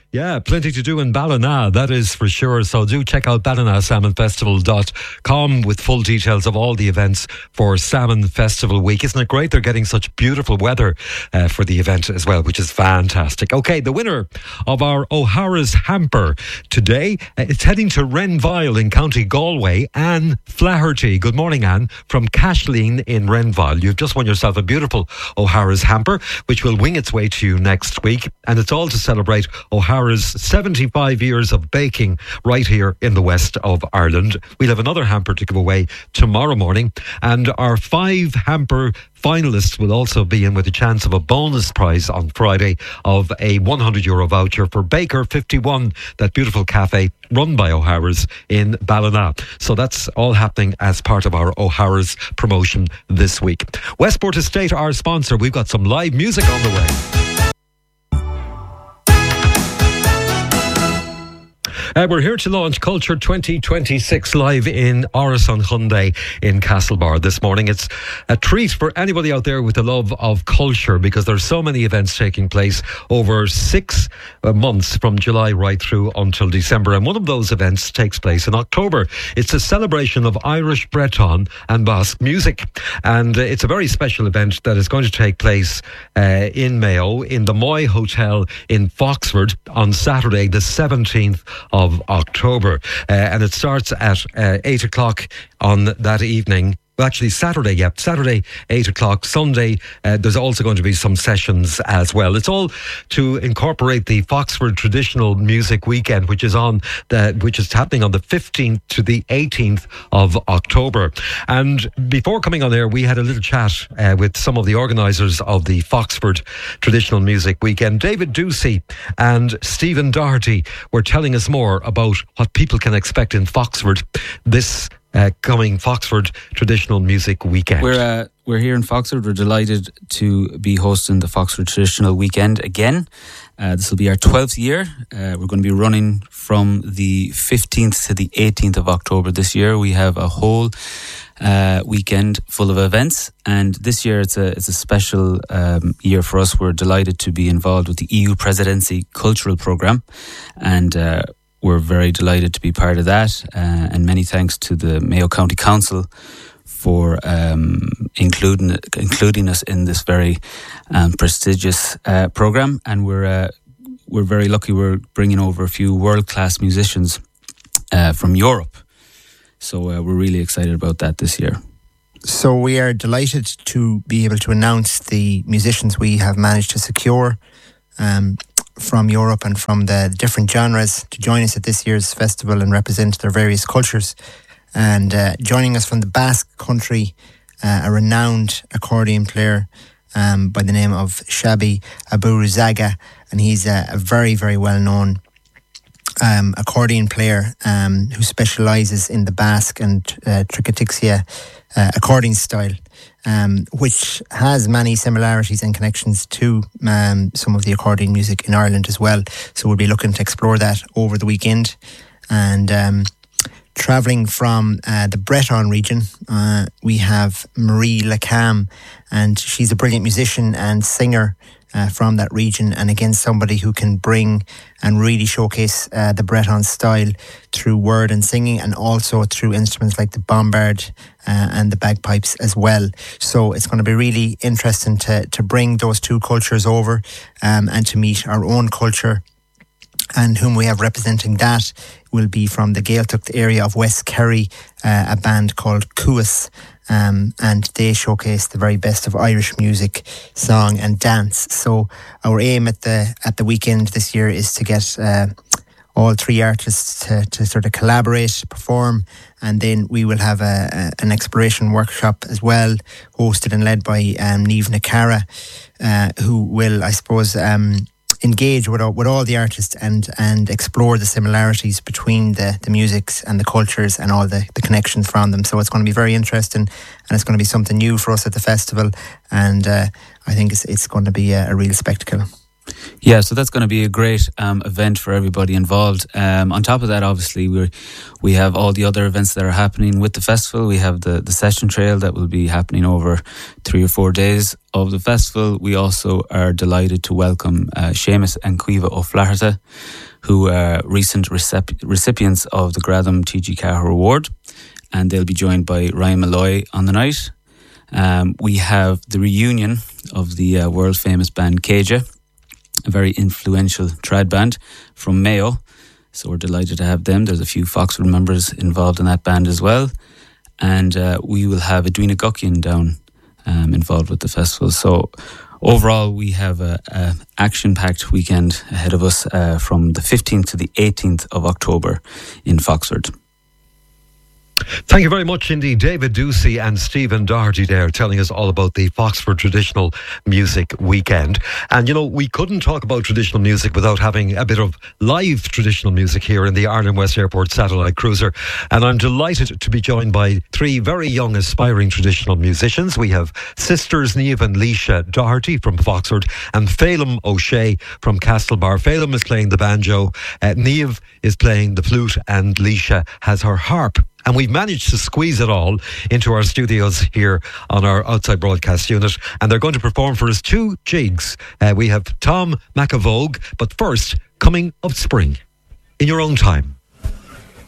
Yeah, plenty to do in Ballina, that is for sure. So do check out ballinasalmonfestival.com with full details of all the events for Salmon Festival Week. Isn't it great? They're getting such beautiful weather for the event as well, which is fantastic. Okay, the winner of our O'Hara's Hamper today, it's heading to Renville in County Galway, Anne Flaherty. Good morning, Anne, from Cashleen in Renville. You've just won yourself a beautiful O'Hara's Hamper, which will wing its way to you next week. And it's all to celebrate O'Hara's 75 years of baking right here in the west of Ireland. We'll have another hamper to give away tomorrow morning, and our 5 hamper finalists will also be in with a chance of a bonus prize on Friday of a €100 voucher for Baker 51, that beautiful cafe run by O'Hara's in Ballina. So that's all happening as part of our O'Hara's promotion this week. Westport Estate, our sponsor. We've got some live music on the way. We're here to launch Culture 2026 live in Orison Hyundai in Castlebar this morning. It's a treat for anybody out there with the love of culture, because there's so many events taking place over 6 months from July right through until December. And one of those events takes place in October. It's a celebration of Irish, Breton and Basque music. And it's a very special event that is going to take place in Mayo in the Moy Hotel in Foxford on Saturday, the 17th of October, and it starts at 8 o'clock on that evening. Well, actually, Saturday, 8 o'clock. Sunday, there's also going to be some sessions as well. It's all to incorporate the Foxford Traditional Music Weekend, which is happening on the 15th to the 18th of October. And before coming on air, we had a little chat with some of the organisers of the Foxford Traditional Music Weekend. David Ducey and Stephen Doherty were telling us more about what people can expect in Foxford this coming Foxford Traditional Music Weekend. We're here in Foxford. We're delighted to be hosting the Foxford Traditional Weekend again. This will be our 12th year. We're going to be running from the 15th to the 18th of October this year. We have a whole weekend full of events, and this year it's a special year for us. We're delighted to be involved with the EU Presidency Cultural Programme, and we're very delighted to be part of that, and many thanks to the Mayo County Council for including us in this very prestigious programme. And we're very lucky. We're bringing over a few world-class musicians from Europe, so we're really excited about that this year. So we are delighted to be able to announce the musicians we have managed to secure from Europe and from the different genres to join us at this year's festival and represent their various cultures. And joining us from the Basque country, a renowned accordion player by the name of Xabi Aburuzaga, and he's a very, very well-known accordion player who specialises in the Basque and Tricotixia accordion style, which has many similarities and connections to some of the accordion music in Ireland as well. So we'll be looking to explore that over the weekend. And travelling from the Breton region, we have Marie Lacam, and she's a brilliant musician and singer from that region, and again somebody who can bring and really showcase the Breton style through word and singing, and also through instruments like the bombard and the bagpipes as well. So it's going to be really interesting to bring those two cultures over and to meet our own culture. And whom we have representing that will be from the Gaeltacht area of West Kerry, a band called Cuas. And they showcase the very best of Irish music, song and dance. So our aim at the weekend this year is to get all 3 artists to sort of collaborate, perform, and then we will have an exploration workshop as well, hosted and led by Niamh Nakara, who will, I suppose, engage with all the artists and explore the similarities between the musics and the cultures and all the connections from them. So it's going to be very interesting, and it's going to be something new for us at the festival, and I think it's going to be a real spectacle. Yeah, so that's going to be a great event for everybody involved. On top of that, obviously, we have all the other events that are happening with the festival. We have the session trail that will be happening over 3 or 4 days of the festival. We also are delighted to welcome Seamus and Caoimhe O'Flaherty, who are recent recipients of the Gradam TG Cahir Award, and they'll be joined by Ryan Malloy on the night. We have the reunion of the world famous band Caja, a very influential trad band from Mayo. So we're delighted to have them. There's a few Foxford members involved in that band as well. And we will have Edwina Guckian down involved with the festival. So overall, we have a action-packed weekend ahead of us from the 15th to the 18th of October in Foxford. Thank you very much indeed, David Ducey and Stephen Doherty there, telling us all about the Foxford Traditional Music Weekend. And you know, we couldn't talk about traditional music without having a bit of live traditional music here in the Ireland West Airport Satellite Cruiser. And I'm delighted to be joined by 3 very young aspiring traditional musicians. We have sisters Niamh and Leisha Doherty from Foxford and Phelim O'Shea from Castlebar. Phelim is playing the banjo, Niamh is playing the flute, and Leisha has her harp. And we've managed to squeeze it all into our studios here on our outside broadcast unit. And they're going to perform for us 2 jigs. We have Tom McAvogue, but first, Coming of Spring, in your own time.